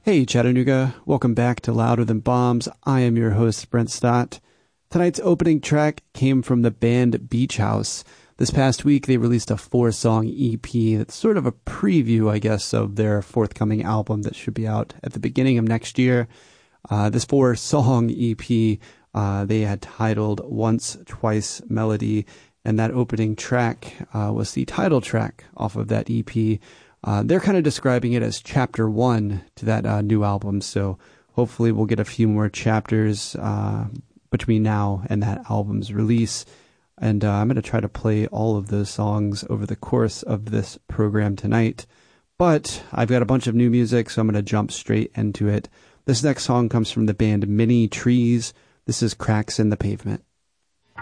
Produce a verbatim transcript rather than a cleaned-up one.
Hey Chattanooga, welcome back to Louder Than Bombs. I am your host, Brent Stott. Tonight's opening track came from the band Beach House. This past week they released a four-song E P that's sort of a preview, I guess, of their forthcoming album that should be out at the beginning of next year. Uh, this four-song E P uh, they had titled Once, Twice, Melody, and that opening track uh, was the title track off of that E P. Uh, they're kind of describing it as chapter one to that uh, new album, so hopefully we'll get a few more chapters uh, between now and that album's release. And uh, I'm going to try to play all of those songs over the course of this program tonight. But I've got a bunch of new music, so I'm going to jump straight into it. This next song comes from the band Mini Trees. This is Cracks in the Pavement.